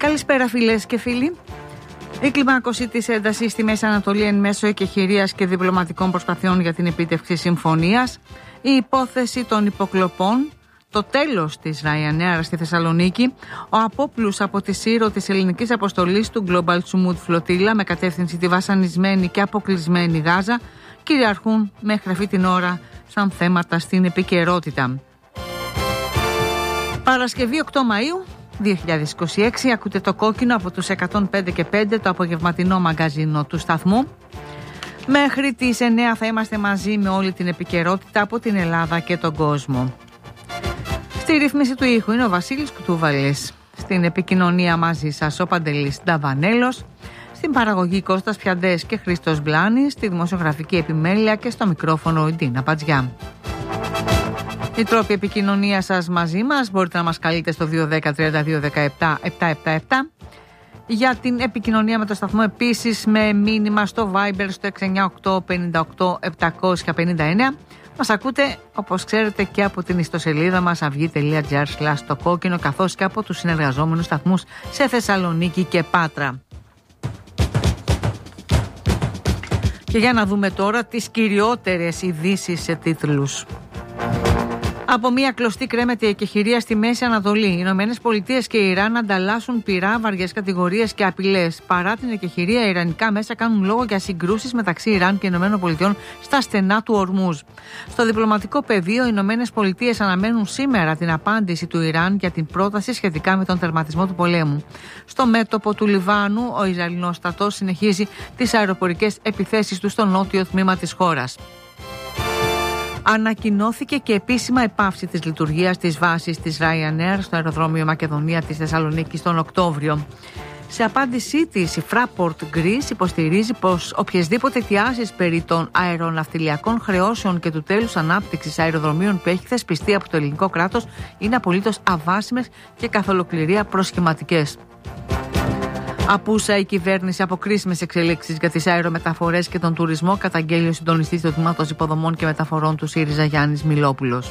Καλησπέρα φίλες και φίλοι. Η κλιμάκωση της έντασης στη Μέση Ανατολή εν μέσω εκεχηρίας και διπλωματικών προσπαθειών για την επίτευξη συμφωνίας, η υπόθεση των υποκλοπών, το τέλος της Ryanair στη Θεσσαλονίκη, ο απόπλους από τη Σύρο της ελληνικής αποστολής του Global Smooth Flotilla με κατεύθυνση τη βασανισμένη και αποκλεισμένη Γάζα κυριαρχούν μέχρι αυτή την ώρα σαν θέματα στην επικαιρότητα. Παρασκευή 8 Μαΐου 2026, ακούτε το κόκκινο από τους 105 και 5, το απογευματινό μαγκαζίνο του σταθμού. Μέχρι τις 9 θα είμαστε μαζί με όλη την επικαιρότητα από την Ελλάδα και τον κόσμο. Στη ρύθμιση του ήχου είναι ο Βασίλης Κουτούβαλης. Στην επικοινωνία μαζί σας ο Παντελής Νταβανέλος. Στην παραγωγή Κώστας Πιαντές και Χρήστος Μπλάνης. Στη δημοσιογραφική επιμέλεια και στο μικρόφωνο η Ντίνα Πατζιά. Οι τρόποι επικοινωνίας σας μαζί μας μπορείτε να μας καλείτε στο 210-3217-777. Για την επικοινωνία με το σταθμό επίσης με μήνυμα στο Viber στο 698-58-759. Μας ακούτε όπως ξέρετε και από την ιστοσελίδα μας avygi.gr/τοκόκκινο, καθώς και από τους συνεργαζόμενους σταθμούς σε Θεσσαλονίκη και Πάτρα. Και για να δούμε τώρα τις κυριότερες ειδήσεις σε τίτλους. Από μια κλωστή κρέμεται η εκεχηρία στη Μέση Ανατολή. Οι Ηνωμένες Πολιτείες και η Ιράν ανταλλάσσουν πυρά, βαριές κατηγορίες και απειλές. Παρά την εκεχηρία, οι ιρανικά μέσα κάνουν λόγο για συγκρούσεις μεταξύ Ιράν και Ηνωμένων Πολιτειών στα στενά του Ορμούζ. Στο διπλωματικό πεδίο, οι Ηνωμένες Πολιτείες αναμένουν σήμερα την απάντηση του Ιράν για την πρόταση σχετικά με τον τερματισμό του πολέμου. Στο μέτωπο του Λιβάνου, ο Ισραηλινός στρατός συνεχίζει τις αεροπορικές επιθέσεις του στο νότιο τμήμα της χώρας. Ανακοινώθηκε και επίσημα η πάυση της λειτουργίας της βάσης της Ryanair στο αεροδρόμιο Μακεδονία της Θεσσαλονίκης τον Οκτώβριο. Σε απάντησή της, η Fraport Greece υποστηρίζει πως οποιασδήποτε αιτιάσεις περί των αεροναυτιλιακών χρεώσεων και του τέλους ανάπτυξης αεροδρομίων που έχει θεσπιστεί από το ελληνικό κράτος είναι απολύτως αβάσιμες και καθ' ολοκληρία προσχηματικές. Απούσα η κυβέρνηση από κρίσιμες εξελίξεις για τις αερομεταφορές και τον τουρισμό, καταγγέλει ο συντονιστής του Τμήματος Υποδομών και Μεταφορών του ΣΥΡΙΖΑ Γιάννης Μιλόπουλος.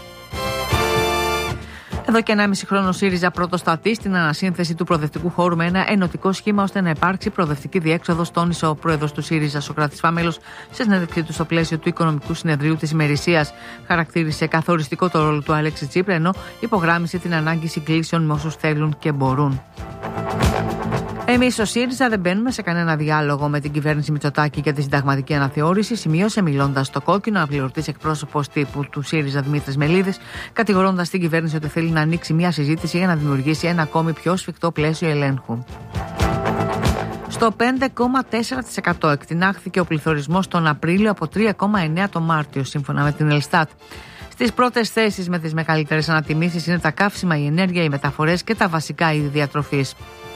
Εδώ και 1,5 χρόνο ΣΥΡΙΖΑ πρωτοστατεί στην ανασύνθεση του προοδευτικού χώρου με ένα ενωτικό σχήμα ώστε να υπάρξει προοδευτική διέξοδος, τόνισε ο πρόεδρος του ΣΥΡΙΖΑ Σωκράτης Φάμελος σε συνέντευξή του στο πλαίσιο του Οικονομικού Συνεδρίου της ημερησίας. Χαρακτήρισε καθοριστικό το ρόλο του Αλέξη Τσίπρα, ενώ υπογράμμισε την ανάγκη συγκλήσεων με όσους θέλουν και μπορούν. Εμείς ο ΣΥΡΙΖΑ δεν μπαίνουμε σε κανένα διάλογο με την κυβέρνηση Μητσοτάκη για τη συνταγματική αναθεώρηση, σημείωσε μιλώντας στο κόκκινο αναπληρωτής εκπρόσωπος τύπου του ΣΥΡΙΖΑ Δημήτρης Μελίδης, κατηγορώντας την κυβέρνηση ότι θέλει να ανοίξει μια συζήτηση για να δημιουργήσει ένα ακόμη πιο σφιχτό πλαίσιο ελέγχου. Στο 5,4% εκτινάχθηκε ο πληθωρισμός τον Απρίλιο από 3,9% το Μάρτιο, σύμφωνα με την Ελστάτ. Στις πρώτες θέσεις με τις μεγαλύτερες ανατιμήσεις είναι τα καύσιμα, η ενέργεια, οι μεταφορές και τα βασικά είδη διατροφής.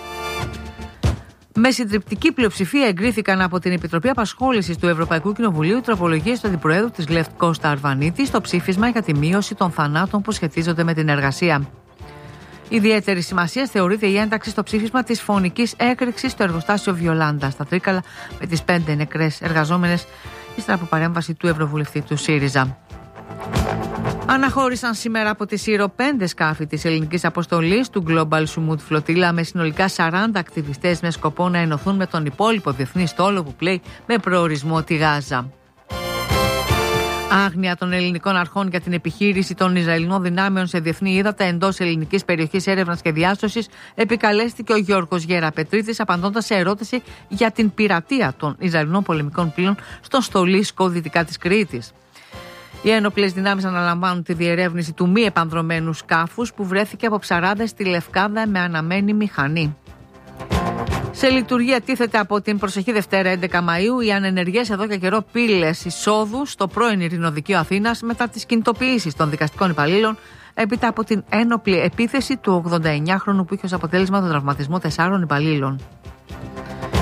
Με συντριπτική πλειοψηφία εγκρίθηκαν από την Επιτροπή Απασχόλησης του Ευρωπαϊκού Κοινοβουλίου οι τροπολογίες του Αντιπροέδρου της ΛΕΦΤ Κώστα Αρβανίτη στο ψήφισμα για τη μείωση των θανάτων που σχετίζονται με την εργασία. Ιδιαίτερη σημασία θεωρείται η ένταξη στο ψήφισμα της φωνικής έκρηξης στο εργοστάσιο Βιολάντα στα Τρίκαλα με τις 5 νεκρές εργαζόμενες ύστερα από παρέμβαση του Ευρωβουλευτή του ΣΥΡΙΖΑ. Αναχώρησαν σήμερα από τη Σύρο 5 σκάφη της ελληνικής αποστολής του Global Smooth Flotilla με συνολικά 40 ακτιβιστές με σκοπό να ενωθούν με τον υπόλοιπο διεθνή στόλο που πλέει με προορισμό τη Γάζα. Άγνοια των ελληνικών αρχών για την επιχείρηση των Ισραηλινών δυνάμεων σε διεθνή ύδατα εντός ελληνικής περιοχής έρευνας και διάσωσης επικαλέστηκε ο Γιώργος Γεραπετρίτης απαντώντας σε ερώτηση για την πειρατεία των Ισραηλινών πολεμικών πλοίων στον στολίσκο δυτικά της Κρήτης. Οι ένοπλες δυνάμεις αναλαμβάνουν τη διερεύνηση του μη επανδρωμένου σκάφους που βρέθηκε από ψαράδες στη Λευκάδα με αναμένη μηχανή. Σε λειτουργία τίθεται από την προσεχή Δευτέρα 11 Μαΐου οι ανενεργές εδώ και καιρό πύλες εισόδου στο πρώην Ειρηνοδικείο Αθήνας μετά τις κινητοποιήσεις των δικαστικών υπαλλήλων έπειτα από την ένοπλη επίθεση του 89χρονου που είχε ως αποτέλεσμα τον τραυματισμό 4 υπαλλήλων.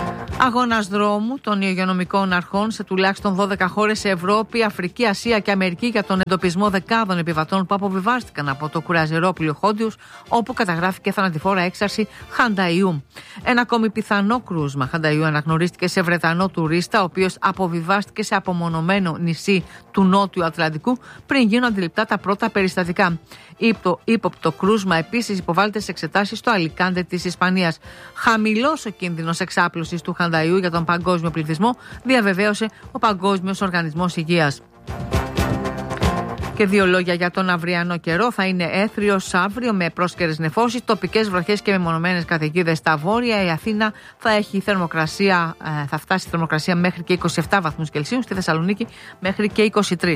Αγώνας δρόμου των υγειονομικών αρχών σε τουλάχιστον 12 χώρες σε Ευρώπη, Αφρική, Ασία και Αμερική για τον εντοπισμό δεκάδων επιβατών που αποβιβάστηκαν από το κουραζιερόπλοιο Χόντιους, όπου καταγράφηκε θανατηφόρα έξαρση χανταϊού. Ένα ακόμη πιθανό κρούσμα χανταϊού αναγνωρίστηκε σε Βρετανό τουρίστα, ο οποίος αποβιβάστηκε σε απομονωμένο νησί του Νότιου Ατλαντικού πριν γίνουν αντιληπτά τα πρώτα περιστατικά. Ύποπτο κρούσμα επίσης υποβάλλεται σε εξετάσεις στο Αλικάντε της Ισπανίας. Χαμηλός ο κίνδυνος εξάπλωσης του χανταϊού για τον παγκόσμιο πληθυσμό, διαβεβαίωσε ο Παγκόσμιος Οργανισμός Υγείας. Και δύο λόγια για τον αυριανό καιρό. Θα είναι έθριος αύριο με πρόσκαιρες νεφώσεις, τοπικές βροχές και μεμονωμένες καταιγίδες στα βόρεια. Η Αθήνα θα φτάσει θερμοκρασία μέχρι και 27 βαθμούς Κελσίου, στη Θεσσαλονίκη μέχρι και 23.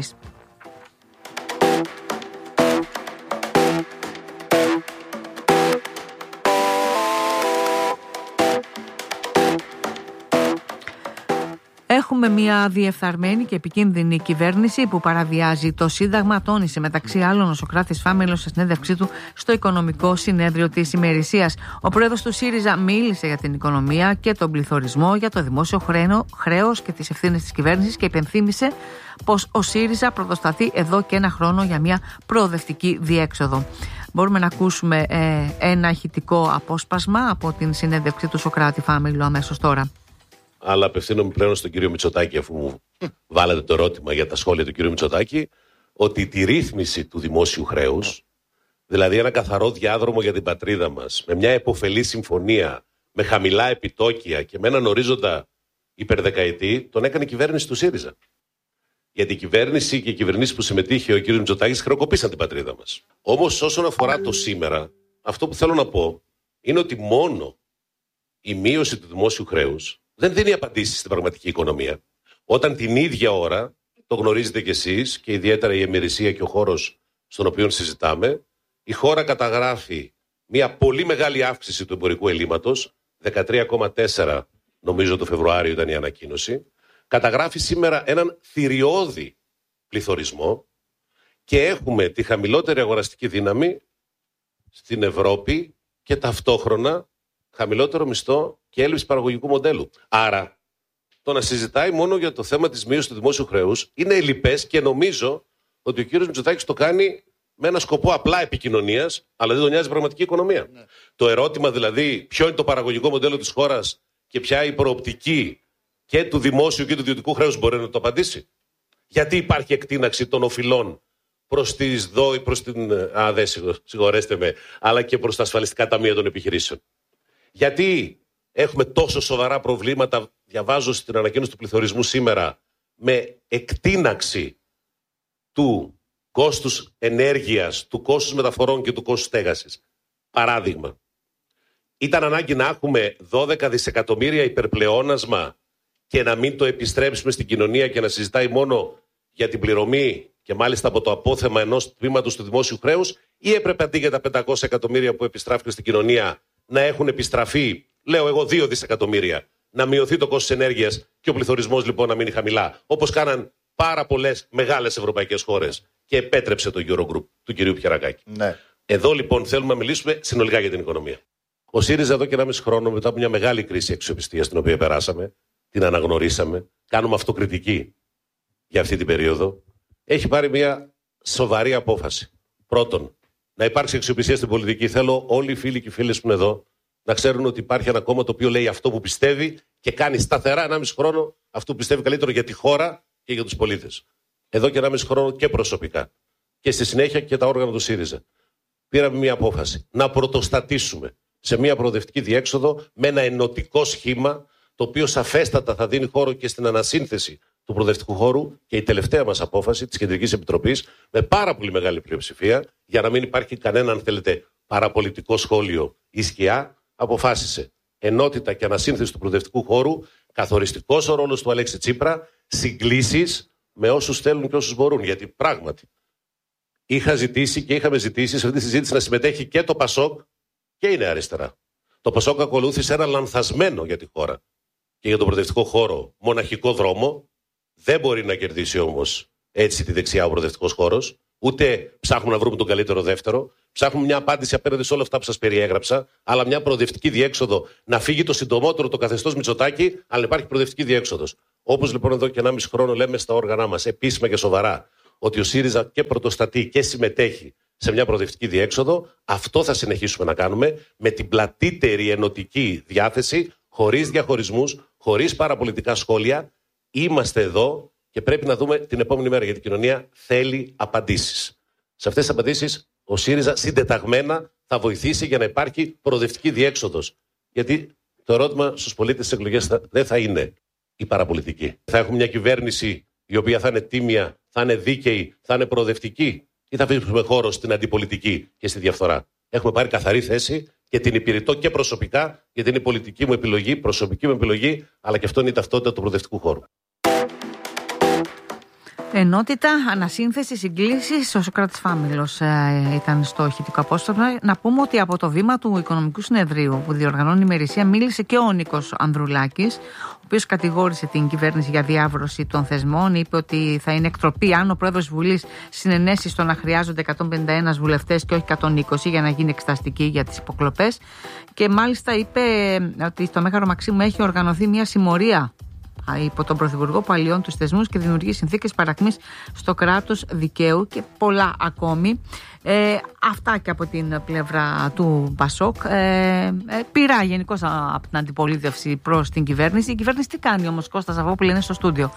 Έχουμε μια διεφθαρμένη και επικίνδυνη κυβέρνηση που παραβιάζει το Σύνταγμα, τόνισε μεταξύ άλλων ο Σωκράτης Φάμελος σε συνέντευξή του στο Οικονομικό Συνέδριο της Ημερησίας. Ο πρόεδρος του ΣΥΡΙΖΑ μίλησε για την οικονομία και τον πληθωρισμό, για το δημόσιο χρέος και τις ηευθύνες της κυβέρνησης και υπενθύμησε πως ο ΣΥΡΙΖΑ πρωτοσταθεί εδώ και ένα χρόνο για μια προοδευτική διέξοδο. Μπορούμε να ακούσουμε ένα ηχητικό απόσπασμα από την συνέντευξη του Σωκράτη Φάμελου αμέσως τώρα. Αλλά απευθύνομαι πλέον στον κύριο Μητσοτάκη, αφού μου βάλατε το ερώτημα για τα σχόλια του κύριου Μητσοτάκη, ότι τη ρύθμιση του δημόσιου χρέους, δηλαδή ένα καθαρό διάδρομο για την πατρίδα μας, με μια επωφελή συμφωνία, με χαμηλά επιτόκια και με έναν ορίζοντα υπερδεκαετή, τον έκανε η κυβέρνηση του ΣΥΡΙΖΑ. Γιατί η κυβέρνηση και οι κυβερνήσεις που συμμετείχε ο κύριος Μητσοτάκης χρεοκοπήσαν την πατρίδα μας. Όμως, όσον αφορά το σήμερα, αυτό που θέλω να πω είναι ότι μόνο η μείωση του δημόσιου χρέους δεν δίνει απαντήσεις στην πραγματική οικονομία. Όταν την ίδια ώρα, το γνωρίζετε κι εσείς και ιδιαίτερα η ημερησία και ο χώρος στον οποίο συζητάμε, η χώρα καταγράφει μια πολύ μεγάλη αύξηση του εμπορικού ελλείμματος, 13,4 νομίζω το Φεβρουάριο ήταν η ανακοίνωση, καταγράφει σήμερα έναν θηριώδη πληθωρισμό και έχουμε τη χαμηλότερη αγοραστική δύναμη στην Ευρώπη και ταυτόχρονα χαμηλότερο μισθό και έλλειψη παραγωγικού μοντέλου. Άρα, το να συζητάει μόνο για το θέμα της μείωσης του δημόσιου χρέους είναι ελλιπές και νομίζω ότι ο κύριος Μητσοτάκης το κάνει με ένα σκοπό απλά επικοινωνίας, αλλά δεν τον νοιάζει η πραγματική οικονομία. Ναι. Το ερώτημα δηλαδή, ποιο είναι το παραγωγικό μοντέλο της χώρας και ποια η προοπτική και του δημόσιου και του ιδιωτικού χρέους, μπορεί να το απαντήσει. Γιατί υπάρχει εκτείναξη των οφειλών προς τις ΔΟΗ, συγχωρέστε με, αλλά και προς τα ασφαλιστικά ταμεία των επιχειρήσεων. Γιατί έχουμε τόσο σοβαρά προβλήματα, διαβάζω στην ανακοίνωση του πληθωρισμού σήμερα, με εκτείναξη του κόστους ενέργειας, του κόστους μεταφορών και του κόστους στέγασης. Παράδειγμα, ήταν ανάγκη να έχουμε 12 δισεκατομμύρια υπερπλεόνασμα και να μην το επιστρέψουμε στην κοινωνία και να συζητάει μόνο για την πληρωμή και μάλιστα από το απόθεμα ενός τμήματος του δημόσιου χρέους, ή έπρεπε αντί για τα 500 εκατομμύρια που επιστράφηκαν στην κοινωνία να έχουν επιστραφεί, λέω εγώ, 2 δισεκατομμύρια, να μειωθεί το κόστος ενέργειας και ο πληθωρισμός λοιπόν να μείνει χαμηλά, όπως κάναν πάρα πολλές μεγάλες ευρωπαϊκές χώρες και επέτρεψε το Eurogroup του κυρίου Πιερακάκη. Ναι. Εδώ λοιπόν θέλουμε να μιλήσουμε συνολικά για την οικονομία. Ο ΣΥΡΙΖΑ εδώ και 1,5 χρόνο, μετά από μια μεγάλη κρίση αξιοπιστίας την οποία περάσαμε, την αναγνωρίσαμε, κάνουμε αυτοκριτική για αυτή την περίοδο, έχει πάρει μια σοβαρή απόφαση. Πρώτον, να υπάρξει αξιοπιστία στην πολιτική. Θέλω όλοι οι φίλοι και οι φίλες που είναι εδώ να ξέρουν ότι υπάρχει ένα κόμμα το οποίο λέει αυτό που πιστεύει και κάνει σταθερά 1,5 χρόνο αυτό που πιστεύει καλύτερο για τη χώρα και για τους πολίτες. Εδώ και 1,5 χρόνο και προσωπικά. Και στη συνέχεια και τα όργανα του ΣΥΡΙΖΑ. Πήραμε μια απόφαση να πρωτοστατήσουμε σε μια προοδευτική διέξοδο με ένα ενωτικό σχήμα, το οποίο σαφέστατα θα δίνει χώρο και στην ανασύνθεση του προοδευτικού χώρου, και η τελευταία μας απόφαση της Κεντρικής Επιτροπής με πάρα πολύ μεγάλη πλειοψηφία, για να μην υπάρχει κανένα, αν θέλετε, παραπολιτικό σχόλιο ή σκιά, αποφάσισε ενότητα και ανασύνθεση του προοδευτικού χώρου, καθοριστικός ο ρόλος του Αλέξη Τσίπρα, συγκλήσεις με όσους θέλουν και όσους μπορούν. Γιατί πράγματι είχα ζητήσει και είχαμε ζητήσει σε αυτή τη συζήτηση να συμμετέχει και το ΠΑΣΟΚ και η Νέα Αριστερά. Το ΠΑΣΟΚ ακολούθησε ένα λανθασμένο για τη χώρα και για τον προοδευτικό χώρο μοναχικό δρόμο. Δεν μπορεί να κερδίσει όμως έτσι τη δεξιά ο προοδευτικός χώρος. ούτε ψάχνουμε να βρούμε τον καλύτερο δεύτερο. Ψάχνουμε μια απάντηση απέναντι σε όλα αυτά που σας περιέγραψα, αλλά μια προοδευτική διέξοδο να φύγει το συντομότερο το καθεστώς Μητσοτάκη, αλλά υπάρχει προοδευτική διέξοδος. Όπως λοιπόν εδώ και 1,5 χρόνο λέμε στα όργανά μας, επίσημα και σοβαρά, ότι ο ΣΥΡΙΖΑ και πρωτοστατεί και συμμετέχει σε μια προοδευτική διέξοδο, αυτό θα συνεχίσουμε να κάνουμε με την πλατύτερη ενωτική διάθεση, χωρίς διαχωρισμούς, χωρίς παραπολιτικά σχόλια. Είμαστε εδώ και πρέπει να δούμε την επόμενη μέρα, γιατί η κοινωνία θέλει απαντήσεις. Σε αυτές τις απαντήσεις ο ΣΥΡΙΖΑ συντεταγμένα θα βοηθήσει για να υπάρχει προοδευτική διέξοδος. Γιατί το ερώτημα στους πολίτες στις εκλογές δεν θα είναι η παραπολιτική. Θα έχουμε μια κυβέρνηση η οποία θα είναι τίμια, θα είναι δίκαιη, θα είναι προοδευτική, ή θα αφήσουμε χώρο στην αντιπολιτική και στη διαφθορά. Έχουμε πάρει καθαρή θέση και την υπηρετώ και προσωπικά, γιατί είναι η πολιτική μου επιλογή, προσωπική μου επιλογή, αλλά και αυτό είναι η ταυτότητα του προοδευτικού χώρου. Ενότητα, ανασύνθεση, συγκλήσεις. Ο Σωκράτης Φάμιλος ήταν στο ηχητικό απόσπασμα. Να πούμε ότι από το βήμα του Οικονομικού Συνεδρίου που διοργανώνει η ημερησία μίλησε και ο Νίκος Ανδρουλάκης, ο οποίος κατηγόρησε την κυβέρνηση για διάβρωση των θεσμών. Είπε ότι θα είναι εκτροπή αν ο πρόεδρος της Βουλής συνενέσει στο να χρειάζονται 151 βουλευτές και όχι 120 για να γίνει εξεταστική για τις υποκλοπές. Και μάλιστα είπε ότι στο Μέγαρο Μαξίμου έχει οργανωθεί μια συμμορία υπό τον Πρωθυπουργό που αλλοιώνει τους θεσμούς και δημιουργεί συνθήκες παρακμής στο κράτος δικαίου και πολλά ακόμη. Αυτά και από την πλευρά του Πασόκ. Πειρά γενικώς από την αντιπολίτευση προς την κυβέρνηση. Η κυβέρνηση τι κάνει όμως, Κώστας Σαββόπουλη είναι στο στούντιο.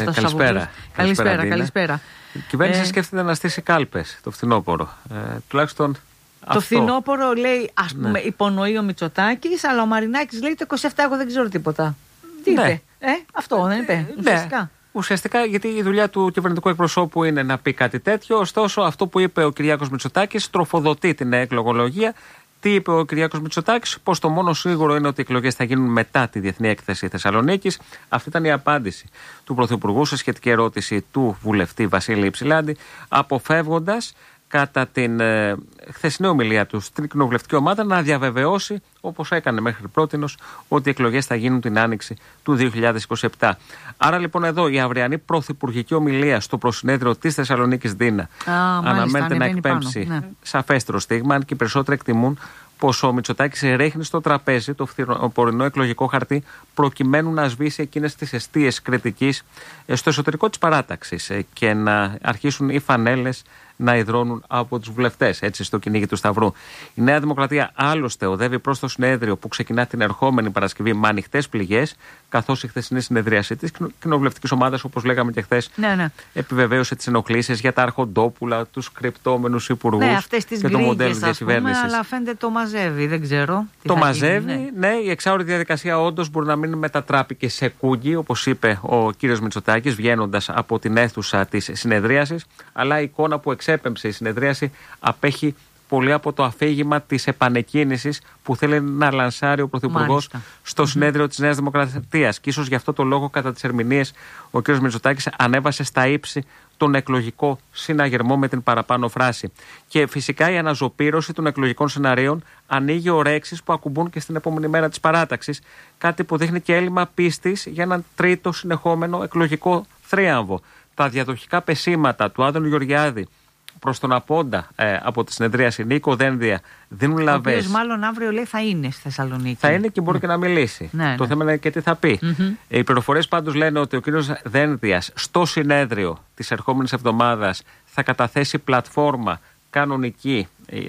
Καλησπέρα. Η κυβέρνηση σκέφτεται να στήσει κάλπες το φθινόπωρο. Τουλάχιστον το φθινόπωρο λέει, ας πούμε, υπονοεί ο Μητσοτάκης, αλλά ο Μαρινάκης λέει το 27 εγώ δεν ξέρω τίποτα. Τι είπε? Αυτό δεν είπε, ουσιαστικά. Ουσιαστικά, γιατί η δουλειά του κυβερνητικού εκπροσώπου είναι να πει κάτι τέτοιο. Ωστόσο, αυτό που είπε ο Κυριάκος Μητσοτάκης τροφοδοτεί την εκλογολογία. Τι είπε ο Κυριάκος Μητσοτάκης? Πως το μόνο σίγουρο είναι ότι οι εκλογές θα γίνουν μετά τη Διεθνή Έκθεση Θεσσαλονίκης. Αυτή ήταν η απάντηση του Πρωθυπουργού σε σχετική ερώτηση του βουλευτή Βασίλη Υψηλάντη, αποφεύγοντας κατά την χθεσινή ομιλία του στην κοινοβουλευτική ομάδα να διαβεβαιώσει, όπως έκανε μέχρι πρότινος, ότι οι εκλογές θα γίνουν την άνοιξη του 2027. Άρα λοιπόν εδώ η αυριανή πρωθυπουργική ομιλία στο προσυνέδριο της Θεσσαλονίκης Δίνα αναμένεται να εκπέμψει σαφέστερο στίγμα, αν και οι περισσότεροι εκτιμούν πως ο Μητσοτάκης ρίχνει στο τραπέζι το φθινοπορεινό εκλογικό χαρτί προκειμένου να σβήσει εκείνες τις εστίες κριτικής στο εσωτερικό της παράταξης και να αρχίσουν οι φανέλες να υδρώνουν από τους βουλευτές, έτσι, στο κυνήγι του Σταυρού. Η Νέα Δημοκρατία άλλωστε οδεύει προς το συνέδριο που ξεκινά την ερχόμενη Παρασκευή με ανοιχτές πληγές, καθώς η χθεσινή συνεδρίαση της κοινοβουλευτικής ομάδας, όπως λέγαμε και χθες, επιβεβαίωσε τις ενοχλήσεις για τα αρχοντόπουλα, τους κρυπτόμενους υπουργούς και το μοντέλο διακυβέρνησης. Αλλά φαίνεται το μαζεύει, δεν ξέρω. Το μαζεύει, ναι, η εξάωρη διαδικασία όντως μπορεί να μην μετατράπηκε σε κούγκι, όπως είπε ο κύριος Μητσοτάκης, βγαίνοντας από την αίθουσα της συνεδρίασης, αλλά η εικόνα που εξέπεμψε η συνεδρίαση απέχει πολύ από το αφήγημα της επανεκκίνησης που θέλει να λανσάρει ο Πρωθυπουργός στο συνέδριο της Νέας Δημοκρατίας. Και ίσως γι' αυτό το λόγο, κατά τις ερμηνείες, ο κ. Μητσοτάκης ανέβασε στα ύψη τον εκλογικό συναγερμό με την παραπάνω φράση. Και φυσικά η αναζωπήρωση των εκλογικών σεναρίων ανοίγει ορέξεις που ακουμπούν και στην επόμενη μέρα της παράταξης. Κάτι που δείχνει και έλλειμμα πίστης για έναν τρίτο συνεχόμενο εκλογικό θρίαμβο. Τα διαδοχικά πεσήματα του Άδωνη Γεωργιάδη προς τον απόντα από τη συνεδρίαση Νίκο Δένδια δίνουν λαβές. Ο οποίος μάλλον αύριο λέει θα είναι στη Θεσσαλονίκη. Θα είναι και μπορεί και να μιλήσει. Το θέμα είναι και τι θα πει. Οι πληροφορίες πάντως λένε ότι ο κύριος Δένδιας στο συνέδριο της ερχόμενης εβδομάδας θα καταθέσει πλατφόρμα κανονική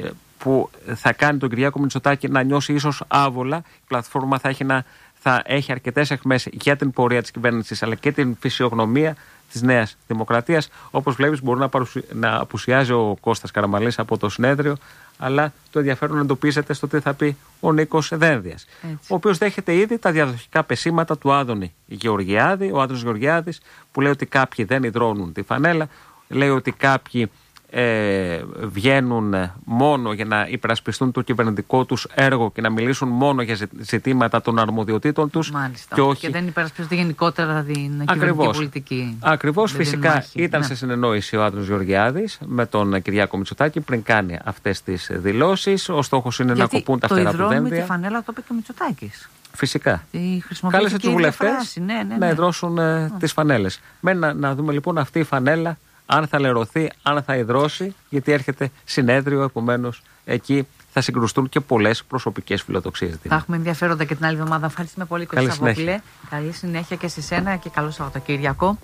που θα κάνει τον Κυριάκο Μητσοτάκη να νιώσει ίσως άβολα. Η πλατφόρμα θα έχει αρκετές αιχμές για την πορεία της κυβέρνησης αλλά και την φυσιογνωμία της Νέας Δημοκρατίας. Όπως βλέπεις, μπορεί να απουσιάζει ο Κώστας Καραμανλής από το συνέδριο, αλλά το ενδιαφέρον εντοπίζεται στο τι θα πει ο Νίκος Δένδιας, ο οποίος δέχεται ήδη τα διαδοχικά πεσήματα του Άδωνη Γεωργιάδη. Ο Άδωνης Γεωργιάδης που λέει ότι κάποιοι δεν υδρώνουν τη φανέλα, λέει ότι κάποιοι βγαίνουν μόνο για να υπερασπιστούν το κυβερνητικό τους έργο και να μιλήσουν μόνο για ζητήματα των αρμοδιοτήτων τους. Μάλιστα. Και δεν υπερασπιστούν γενικότερα την κυβερνητική πολιτική. Ακριβώς. Φυσικά ήταν σε συνεννόηση ο Άδωνης Γεωργιάδης με τον Κυριάκο Μητσοτάκη πριν κάνει αυτές τις δηλώσεις. Ο στόχος είναι να κοπούν τα φτερά του Δένδια. Το υδρώνει τη φανέλα, το είπε και ο Μητσοτάκης. Φυσικά. Κάλεσε τους βουλευτές να υδρώσουν τις φανέλες. Να δούμε λοιπόν αυτή η φανέλα αν θα λερωθεί, αν θα υδρώσει, γιατί έρχεται συνέδριο, επομένως εκεί θα συγκρουστούν και πολλές προσωπικές φιλοδοξίες. Θα έχουμε ενδιαφέροντα και την άλλη εβδομάδα. Ευχαριστούμε πολύ, Κώστα Σαββόπουλε. Καλή συνέχεια και σε σένα και καλό Σαββατοκύριακο.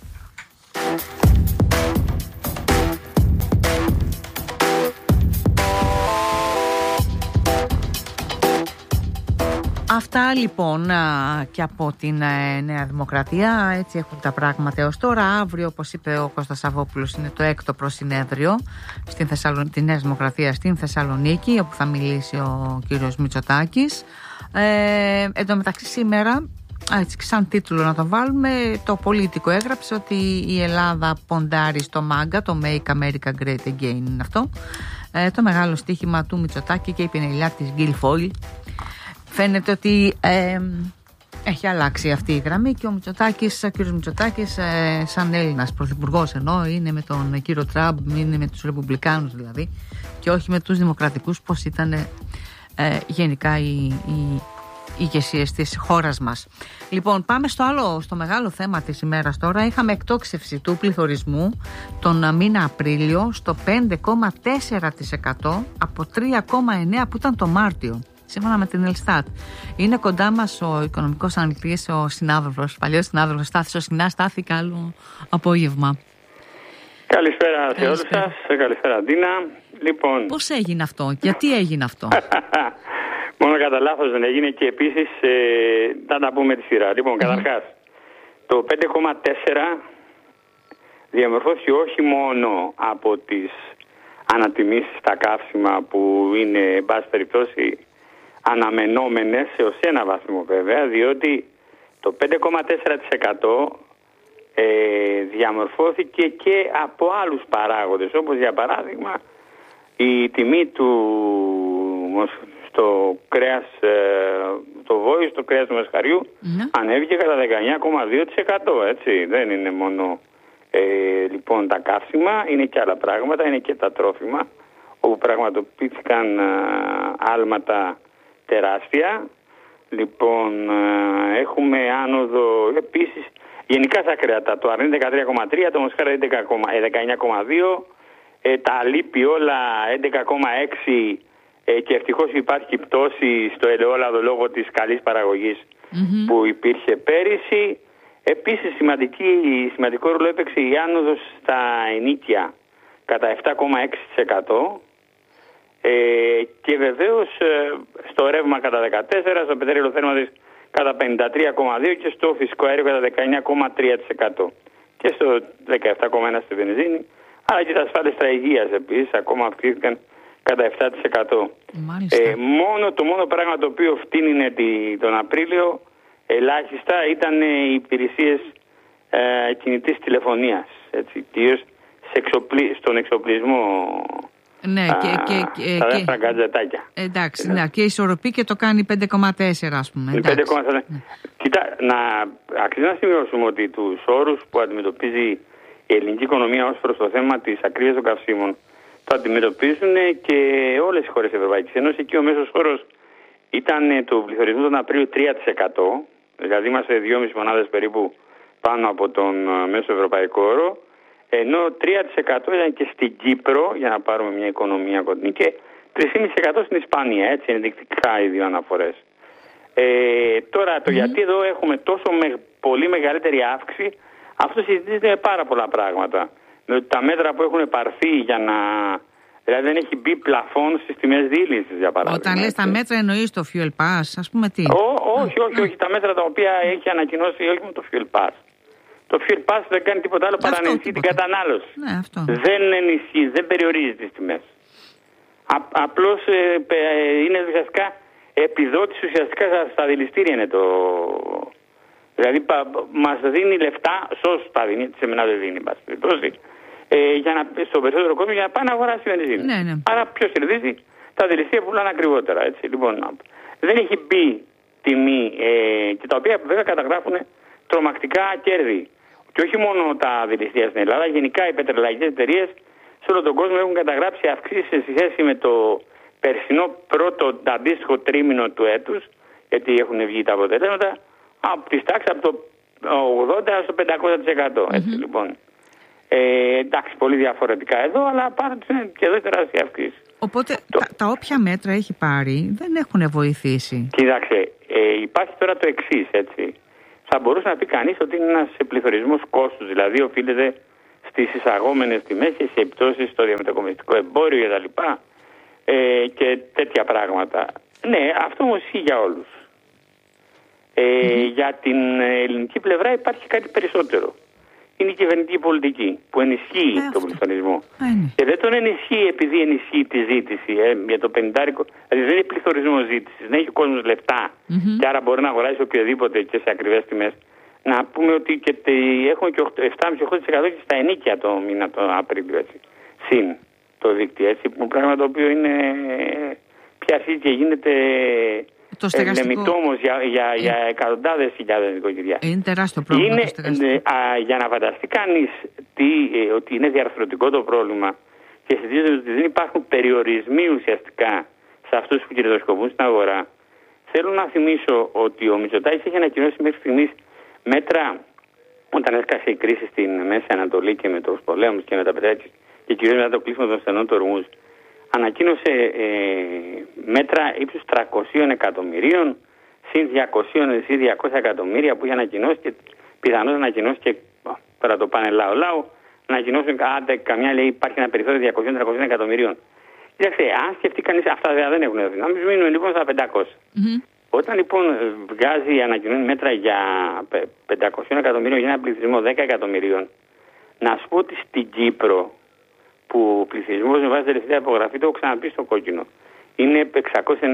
Αυτά λοιπόν και από την Νέα Δημοκρατία. Έτσι έχουν τα πράγματα έως τώρα. Αύριο, όπως είπε ο Κώστας Σαββόπουλος, είναι το 6ο προσυνέδριο τη Νέα Δημοκρατία στην Θεσσαλονίκη, όπου θα μιλήσει ο κύριος Μητσοτάκης. Εν τω μεταξύ σήμερα, έτσι, σαν τίτλο να το βάλουμε, το Πολίτικο έγραψε ότι η Ελλάδα ποντάρει στο ΜΑΓΚΑ, το Make America Great Again είναι αυτό, το μεγάλο στοίχημα του Μητσοτάκη και η πινελιά της Guilfoyle. Φαίνεται ότι έχει αλλάξει αυτή η γραμμή και ο κύριος Μητσοτάκης, σαν Έλληνας πρωθυπουργός, ενώ είναι με τον κύριο Τραμπ, είναι με τους Ρεπουμπλικάνους δηλαδή, και όχι με τους Δημοκρατικούς, πως ήταν γενικά οι ηγεσίες της χώρας μας. Λοιπόν, πάμε στο μεγάλο θέμα της ημέρας τώρα. Είχαμε εκτόξευση του πληθωρισμού τον μήνα Απρίλιο στο 5,4% από 3,9% που ήταν το Μάρτιο, σύμφωνα με την Ελστάτ. Είναι κοντά μας ο οικονομικός αναλυτής, ο συνάδελφος, παλιός συνάδελφος Στάθης Οσκινάς. Στάθη, καλό απόγευμα. Καλησπέρα σε όλους σας. Καλησπέρα, Ντίνα. Λοιπόν, πώς έγινε αυτό, γιατί έγινε αυτό? Μόνο κατά λάθος δεν έγινε και επίσης θα τα πούμε τη σειρά. Λοιπόν, καταρχάς, το 5,4 διαμορφώθηκε όχι μόνο από τις ανατιμήσεις στα καύσιμα που είναι, εν πάση περιπτώσει, αναμενόμενες έως ένα βαθμό βέβαια, διότι το 5,4% διαμορφώθηκε και από άλλους παράγοντες, όπως για παράδειγμα η τιμή στο κρέας, το βόηο, στο κρέας του μεσχαριού ανέβηκε κατά 19,2%, έτσι. Δεν είναι μόνο λοιπόν τα καύσιμα, είναι και άλλα πράγματα, είναι και τα τρόφιμα, όπου πραγματοποιήθηκαν άλματα τεράστια. Λοιπόν, έχουμε άνοδο επίσης γενικά στα κρέατα. Το αρνί 13,3, το μοσχάρι 19,2, τα λίπη όλα 11,6 και ευτυχώς υπάρχει πτώση στο ελαιόλαδο λόγω της καλής παραγωγής που υπήρχε πέρυσι. Επίσης σημαντικό ρόλο έπαιξε η άνοδος στα ενίκια κατά 7,6%. Και βεβαίως στο ρεύμα κατά 14%, στο πετρέλαιο θέρμανσης κατά 53,2% και στο φυσικό αέριο κατά 19,3% και στο 17,1% στη βενζίνη, αλλά και τα ασφάλιστρα υγείας επίσης ακόμα αυξήθηκαν κατά 7%. Το μόνο πράγμα το οποίο φτύνινε τον Απρίλιο ελάχιστα ήταν οι υπηρεσίες κινητής τηλεφωνίας, έτσι, στον εξοπλισμό. Ναι, τα δεύτερα γκατζετάκια. Εντάξει, ναι, και ισορροπεί και το κάνει 5,4 ας πούμε. 5,4. Κοίτα, αξίζει να σημειώσουμε ότι τους όρους που αντιμετωπίζει η ελληνική οικονομία ως προς το θέμα της ακρίβειας των καυσίμων το αντιμετωπίζουν και όλες οι χώρες της Ευρωπαϊκής Ένωσης. Εκεί ο μέσος όρος ήταν του πληθωρισμού τον Απρίλιο 3%, δηλαδή είμαστε 2,5 μονάδες περίπου πάνω από τον μέσο ευρωπαϊκό όρο, ενώ 3% ήταν και στην Κύπρο, για να πάρουμε μια οικονομία κοντινή, και 3,5% στην Ισπανία, έτσι ενδεικτικά οι δύο αναφορές. Τώρα το γιατί εδώ έχουμε τόσο πολύ μεγαλύτερη αύξηση, αυτό συζητείται με πάρα πολλά πράγματα. Με τα μέτρα που έχουν πάρθει για να... Δηλαδή δεν έχει μπει πλαφόν στις τιμές δίλησης, για παράδειγμα. Όταν λες τα μέτρα εννοείς το Fuel Pass, ας πούμε τι? Όχι, τα μέτρα τα οποία έχει ανακοινώσει, όχι με το Fuel Pass. Το Fuel Pass δεν κάνει τίποτα άλλο παρά να ενισχύει την κατανάλωση. Ναι, αυτό. Δεν ενισχύει, δεν περιορίζει τις τιμές. Απλώς είναι ουσιαστικά επιδότηση ουσιαστικά στα δηληστήρια είναι το... Δηλαδή μας δίνει λεφτά, σώστα δίνει, σε μένα δεν δίνει, για να, στο περισσότερο κόσμο για να πάει να αγοράσει βενζίνη. Ναι. Άρα ποιος κερδίζει? Τα δηληστήρια πουλάνε ακριβότερα, έτσι. Λοιπόν, δεν έχει μπει τιμή και τα οποία βέβαια καταγράφουν τρομακτικά κέρδη. Και όχι μόνο τα δηληστήρια στην Ελλάδα, γενικά οι πετρελαϊκές εταιρείες σε όλο τον κόσμο έχουν καταγράψει αυξήσεις σε σχέση με το περσινό πρώτο αντίστοιχο τρίμηνο του έτους, γιατί έχουν βγει τα αποτελέσματα, από τις τάξεις από το 80% στο 500%. Έτσι, λοιπόν. Εντάξει, πολύ διαφορετικά εδώ, αλλά πάντως είναι και εδώ τεράστια αυξήση. Οπότε τα όποια μέτρα έχει πάρει δεν έχουν βοηθήσει. Κοίταξε, υπάρχει τώρα το εξής, έτσι. Θα μπορούσε να πει κανείς ότι είναι ένας πληθωρισμός κόστους, δηλαδή οφείλεται στις εισαγόμενες τιμές και σε επιπτώσεις στο διαμετακομιστικό εμπόριο κτλ. Και τέτοια πράγματα. Ναι, αυτό όμως ισχύει για όλους. Για την ελληνική πλευρά υπάρχει κάτι περισσότερο. Είναι η κυβερνητική πολιτική που ενισχύει τον πληθωρισμό. Και δεν τον ενισχύει επειδή ενισχύει τη ζήτηση για το 50. Δηλαδή δεν είναι πληθωρισμό ζήτηση. Δεν έχει ο κόσμος λεφτά. Και άρα μπορεί να αγοράσει οποιοδήποτε και σε ακριβές τιμές. Να πούμε ότι και έχουμε και 7,5-8% και στα ενίκια το μήνα το Απρίλιο. Έτσι. Συν το δίκτυο. Έτσι, πράγμα το οποίο είναι πια αρχίζει και γίνεται λεμιτόμος για εκατοντάδες χιλιάδες νοικοκυριά. Είναι τεράστιο πρόβλημα. Για να φανταστεί κανείς ότι είναι διαρθρωτικό το πρόβλημα και συζητήσετε ότι δεν υπάρχουν περιορισμοί ουσιαστικά σε αυτούς που κερδοσκοπούν στην αγορά. Θέλω να θυμίσω ότι ο Μητσοτάκης έχει ανακοινώσει μέχρι στιγμής μέτρα όταν έσκασε η κρίση στην Μέση Ανατολή και με τους πολέμους και με τα πετρέλαια και κυρίως μετά το κλείσιμο των στενών του Ορμούζ. Ανακοίνωσε μέτρα ύψους 300 εκατομμυρίων συν 200 εκατομμύρια που είχε ανακοινώσει και πιθανώς να ανακοινώσει και πέρα το πάνε λαό να ανακοινώσουν καμιά λέει υπάρχει ένα περιθώριο 200-300 εκατομμυρίων. Κοιτάξτε, αν σκεφτεί κανείς αυτά δεν έχουν δει. Να μην μείνουν λοιπόν στα 500. Όταν λοιπόν βγάζει ανακοινώνει μέτρα για 500 εκατομμύριων για ένα πληθυσμό 10 εκατομμυρίων, να σου πω ότι στην Κύπρο που ο πληθυσμός με βάση τελευταία υπογραφή, το έχω ξαναπεί στο κόκκινο, είναι 690.000.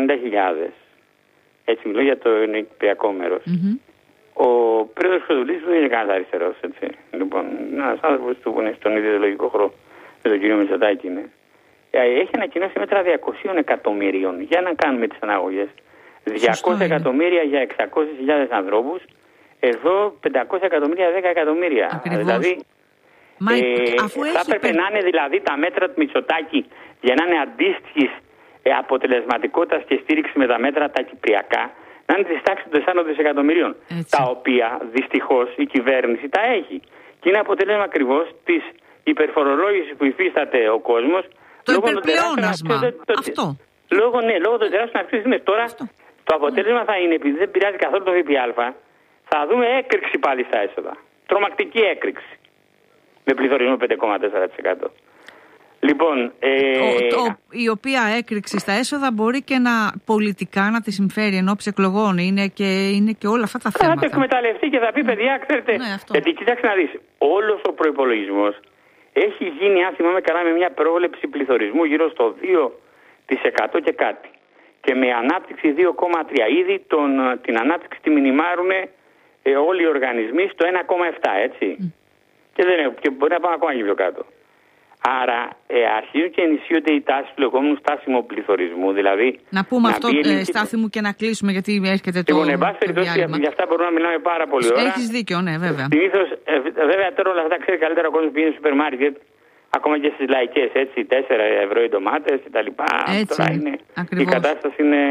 Έτσι μιλώ για το νηπιακό μέρος. Ο πρόεδρος Χρυστοδουλής δεν είναι κανένας αριστερός, έτσι. Λοιπόν, ένας άνθρωπος που είναι στον ιδεολογικό χώρο με τον κύριο Μητσοτάκη είναι. Έχει ανακοινώσει μέτρα 200 εκατομμυρίων για να κάνουμε τις αναγωγές. 200 εκατομμύρια για 600.000 ανθρώπους, εδώ 500 εκατομμύρια, 10 εκατομμύρια. Ακριβώς. Δηλαδή, θα έπρεπε να είναι δηλαδή τα μέτρα του Μητσοτάκη για να είναι αντίστοιχης αποτελεσματικότητας και στήριξη με τα μέτρα τα κυπριακά, να είναι της τάξης των 4 δισεκατομμυρίων. Τα οποία δυστυχώς η κυβέρνηση τα έχει. Και είναι αποτέλεσμα ακριβώς της υπερφορολόγησης που υφίσταται ο κόσμος. Το υπερπλεόνασμα. Αυτό. Λόγω των τεράστιων αυξήσεων. Τώρα το αποτέλεσμα θα είναι, επειδή δεν πειράζει καθόλου το ΦΠΑ, θα δούμε έκρηξη πάλι στα έσοδα. Τρομακτική έκρηξη. Με πληθωρισμό 5,4%. Λοιπόν, η οποία έκρηξη στα έσοδα μπορεί και πολιτικά να τη συμφέρει ενώπιση εκλογών. Είναι και όλα αυτά τα θέματα. Θα το εκμεταλλευτεί και θα πει, παιδιά, ξέρετε, γιατί κοιτάξτε να δεις, όλος ο προϋπολογισμός έχει γίνει, αν θυμάμαι καλά, με μια πρόβλεψη πληθωρισμού γύρω στο 2% και κάτι. Και με ανάπτυξη 2,3. Ήδη την ανάπτυξη τη μηνυμάρουν όλοι οι οργανισμοί στο 1,7, έτσι. Και μπορεί να πάμε ακόμα και πιο κάτω. Άρα αρχίζουν και ενισχύονται οι τάσεις του λεγόμενου στάσιμου πληθωρισμού. Δηλαδή, να πούμε αυτό, Στάθη μου, και να κλείσουμε, γιατί έρχεται το. Λοιπόν, εν πάση περιπτώσει, για αυτά μπορούμε να μιλάμε πάρα πολύ ώρα. Έχεις δίκιο, ναι, βέβαια. Συνήθως, βέβαια, τώρα όλα αυτά ξέρει καλύτερα ο κόσμος που πηγαίνει στο σούπερ μάρκετ, ακόμα και στις λαϊκές, έτσι, 4 ευρώ οι ντομάτες κτλ. Τώρα είναι. Η κατάσταση είναι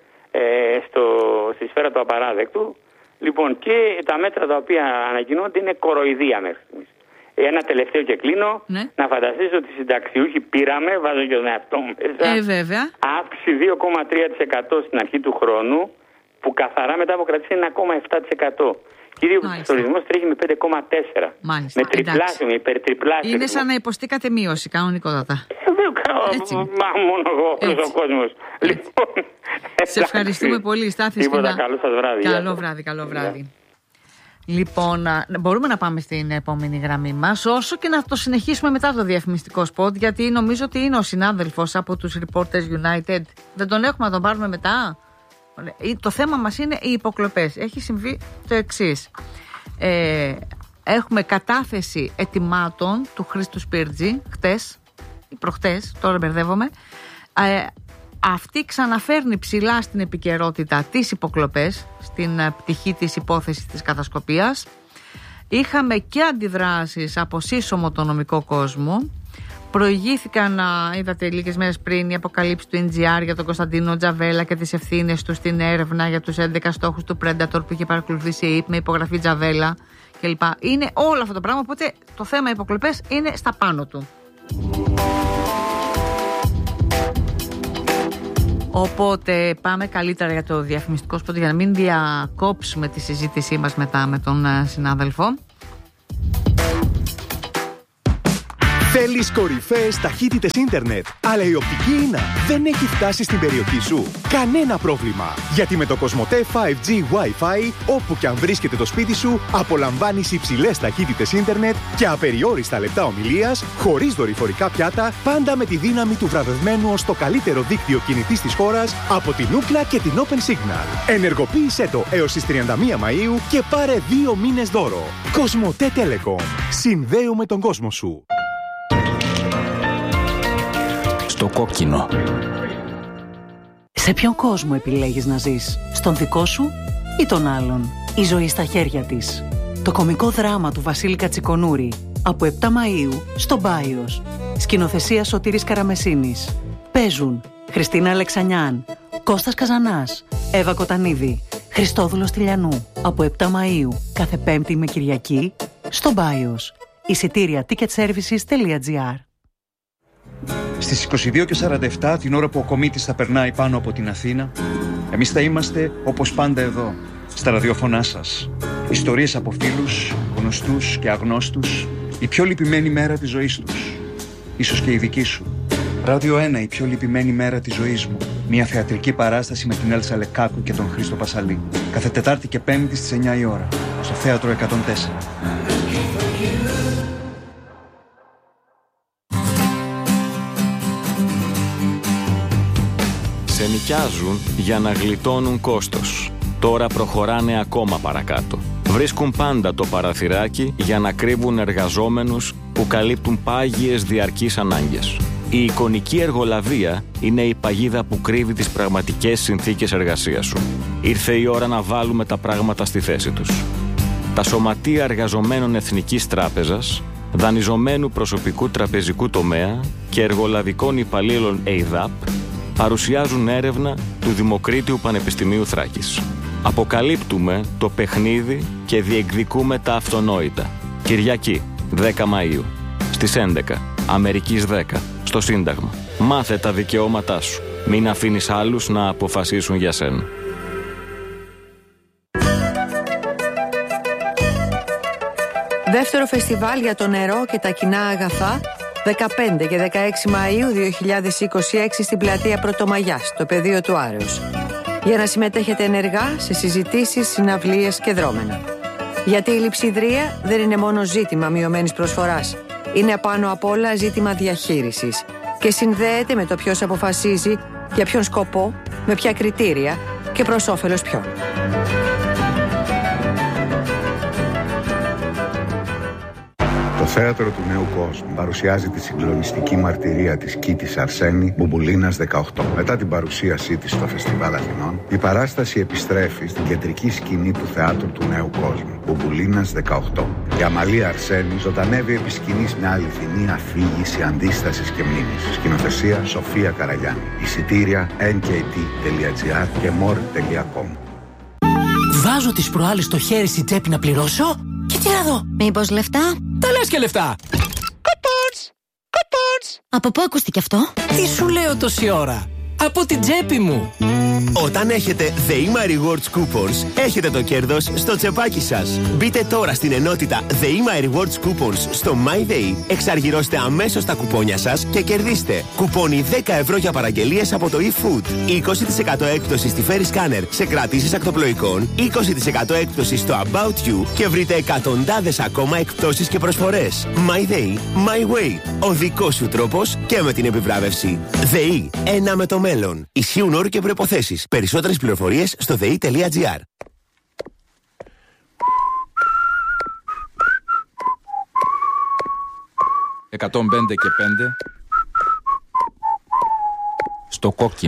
στη σφαίρα του απαράδεκτου. Λοιπόν, και τα μέτρα τα οποία ανακοινώνται είναι κοροϊδία μέχρι στιγμής. Ένα τελευταίο και κλείνω. Ναι. Να φανταστείς ότι οι συνταξιούχοι πήραμε, βάζω και τον εαυτό μου μέσα, βέβαια. αύξηση 2,3% στην αρχή του χρόνου, που καθαρά μετά από κρατήσει 1,7%. Κύριε, ο πληθωρισμός τρέχει με 5,4%. Μάλιστα. Με τριπλάσιο, με υπερτριπλάσιο. Είναι σαν να υποστήκατε μείωση, κανονικότατα. Μα μόνο εγώ, όλος ο κόσμος. Λοιπόν, σε ευχαριστούμε πολύ, Στάθη. Τίποτα, καλό σας βράδυ. Καλό βράδυ. Λοιπόν, μπορούμε να πάμε στην επόμενη γραμμή μας, όσο και να το συνεχίσουμε μετά το διαφημιστικό σποτ, γιατί νομίζω ότι είναι ο συνάδελφος από τους Reporters United. Δεν τον έχουμε να τον πάρουμε μετά. Το θέμα μας είναι οι υποκλοπές. Έχει συμβεί το εξής. Έχουμε κατάθεση ετοιμάτων του Χρήστου Σπίρτζη χτες ή προχτές, τώρα μπερδεύομαι. Αυτή ξαναφέρνει ψηλά στην επικαιρότητα τις υποκλοπές, στην πτυχή της υπόθεσης της κατασκοπίας. Είχαμε και αντιδράσεις από σύσσωμο το νομικό κόσμο, Προηγήθηκαν, είδατε λίγες μέρες πριν, οι αποκαλύψεις του NGR για τον Κωνσταντίνο Τζαβέλα και τις ευθύνες του στην έρευνα για τους 11 στόχους του Predator που είχε παρακολουθήσει η ΕΕΠ με υπογραφή Τζαβέλα κλπ. Είναι όλο αυτό το πράγμα, οπότε το θέμα υποκλοπές είναι στα πάνω του. Οπότε πάμε καλύτερα για το διαφημιστικό σποτ για να μην διακόψουμε τη συζήτησή μας μετά με τον συνάδελφο. Θέλεις κορυφαίες ταχύτητες ίντερνετ, αλλά η οπτική ίνα δεν έχει φτάσει στην περιοχή σου? Κανένα πρόβλημα, γιατί με το Κοσμοτέ 5G Wi-Fi, όπου και αν βρίσκεται το σπίτι σου, απολαμβάνεις υψηλές ταχύτητες ίντερνετ και απεριόριστα λεπτά ομιλίας, χωρίς δορυφορικά πιάτα, πάντα με τη δύναμη του βραβευμένου ως το καλύτερο δίκτυο κινητής της χώρας από την Ookla και την Open Signal. Ενεργοποίησέ το έως τις 31 Μαΐου και πάρε 2 μήνες δώρο. Κοσμοτέ Telecom. Συνδέουμε τον κόσμο σου. Στο κόκκινο. Σε ποιον κόσμο επιλέγεις να ζεις? Στον δικό σου ή τον άλλον? Η ζωή στα χέρια της. Το κωμικό δράμα του Βασίλη Κατσικονούρη. Από 7 Μαΐου στο Μπάιος. Σκηνοθεσία Σωτήρης Καραμεσίνης. Παίζουν Χριστίνα Αλεξανιάν, Κώστας Καζανάς, Εύα Κοτανίδη, Χριστόδουλος Τηλιανού. Από 7 Μαΐου κάθε Πέμπτη με Κυριακή στο Μπάιος. Εισιτήρια ticketservices.gr. Στις 22:47, την ώρα που ο κομίτης θα περνάει πάνω από την Αθήνα, εμείς θα είμαστε όπως πάντα εδώ, στα ραδιοφωνά σας. Ιστορίες από φίλους, γνωστούς και αγνώστους, η πιο λυπημένη μέρα της ζωής τους. Ίσως και η δική σου. Ράδιο 1, η πιο λυπημένη μέρα της ζωής μου. Μια θεατρική παράσταση με την Έλσα Λεκάκου και τον Χρήστο Πασαλή. Κάθε Τετάρτη και Πέμπτη στις 9 η ώρα, στο Θέατρο 104. Σε νοικιάζουν για να γλιτώνουν κόστος. Τώρα προχωράνε ακόμα παρακάτω. Βρίσκουν πάντα το παραθυράκι για να κρύβουν εργαζόμενους που καλύπτουν πάγιες διαρκείς ανάγκες. Η εικονική εργολαβία είναι η παγίδα που κρύβει τις πραγματικές συνθήκες εργασίας σου. Ήρθε η ώρα να βάλουμε τα πράγματα στη θέση τους. Τα σωματεία εργαζομένων Εθνικής Τράπεζας, δανειζομένου προσωπικού τραπεζικού τομέα και εργολαβικών υπαλλήλων ΕΙΔΑΠ παρουσιάζουν έρευνα του Δημοκρίτιου Πανεπιστημίου Θράκης. Αποκαλύπτουμε το παιχνίδι και διεκδικούμε τα αυτονόητα. Κυριακή, 10 Μαΐου, στις 11, Αμερικής 10, στο Σύνταγμα. Μάθε τα δικαιώματά σου. Μην αφήνεις άλλους να αποφασίσουν για σένα. Δεύτερο φεστιβάλ για το νερό και τα κοινά αγαθά, 15 και 16 Μαΐου 2026 στην πλατεία Πρωτομαγιάς, στο πεδίο του Άρεως. Για να συμμετέχετε ενεργά σε συζητήσεις, συναυλίες και δρόμενα. Γιατί η λειψιδρία δεν είναι μόνο ζήτημα μειωμένης προσφοράς. Είναι απάνω απ' όλα ζήτημα διαχείρισης και συνδέεται με το ποιος αποφασίζει, για ποιον σκοπό, με ποια κριτήρια και προς όφελος ποιον. Το Θέατρο του Νέου Κόσμου παρουσιάζει τη συγκλονιστική μαρτυρία της Κίτης Αρσένη, Μπουμπουλίνας 18. Μετά την παρουσίασή της στο Φεστιβάλ Αθηνών, η παράσταση επιστρέφει στην κεντρική σκηνή του Θεάτρου του Νέου Κόσμου, Μπουμπουλίνας 18. Η Αμαλία Αρσένη ζωντανεύει επί σκηνής με αληθινή αφήγηση αντίστασης και μνήμης. Σκηνοθεσία Σοφία Καραγιάννη. Εισιτήρια nkt.gr και more.com. Βάζω τις προάλλες το χέρι στη τσέπη να πληρώσω και τι να δω. Μήπως λεφτά? Τα λες και λεφτά. Κουπόνς! Κουπόνς! Από πού ακούστηκε αυτό? Τι σου λέω τόση ώρα? Από την τσέπη μου. Όταν έχετε The Ima Rewards Coupons, έχετε το κέρδος στο τσεπάκι σας. Μπείτε τώρα στην ενότητα The Ima Rewards Coupons στο MyDay, εξαργυρώστε αμέσως τα κουπόνια σας και κερδίστε κουπόνι 10 ευρώ για παραγγελίες από το eFood, 20% έκπτωση στη Ferry Scanner σε κρατήσεις ακτοπλοϊκών, 20% έκπτωση στο About You και βρείτε εκατοντάδες ακόμα εκπτώσεις και προσφορές. MyDay, My Way, ο δικός σου τρόπος και με την επιβράβευση. ΔΕΗ, ένα με το μέλλον. Ισχύουν όροι και προϋποθέσεις. Περισσότερες πληροφορίες στο dei.gr. «105 και 5» στο κόκκινο.